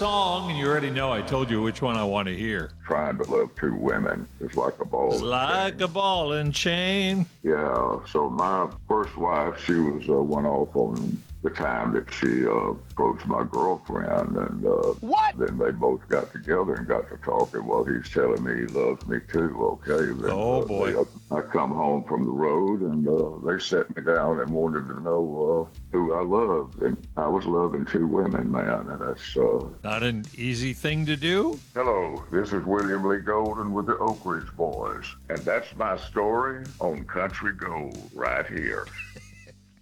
song, and you already know I told you which one I want to hear. Trying to love two women is like a ball. It's like a ball and chain. Yeah, so my first wife, she was one off on the time that she approached my girlfriend, and then they both got together and got to talking. Well, he's telling me he loves me too. Okay, then, oh boy! I come home from the road, and they sat me down and wanted to know who I loved, and I was loving two women, man, and that's not an easy thing to do. Hello, this is William Lee Golden with the Oak Ridge Boys, and that's my story on Country Gold right here.